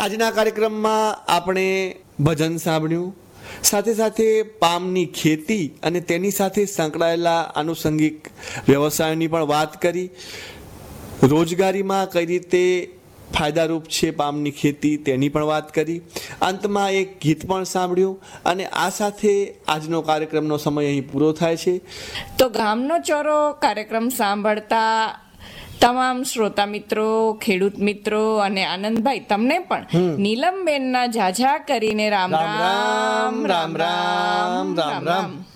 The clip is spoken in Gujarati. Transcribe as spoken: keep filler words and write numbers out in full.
આજના કાર્યક્રમમાં આપણે ભજન સાંભળ્યું, સાથે સાથે પામની ખેતી અને તેની સાથે સંકળાયેલા આનુષંગિક વ્યવસાયોની પણ વાત કરી. રોજગારીમાં કઈ રીતે ફાયદારૂપ છે પામની ખેતી તેની પણ વાત કરી. અંતમાં એક ગીત પણ સાંભળ્યું અને આ સાથે આજનો કાર્યક્રમનો સમય અહીં પૂરો થાય છે. તો ગામનો ચોરો કાર્યક્રમ સાંભળતા તમામ શ્રોતા મિત્રો, ખેડૂત મિત્રો અને આનંદભાઈ તમને પણ નીલમબેનના ઝાઝા કરીને રામ રામ રામ રામ રામ રામ.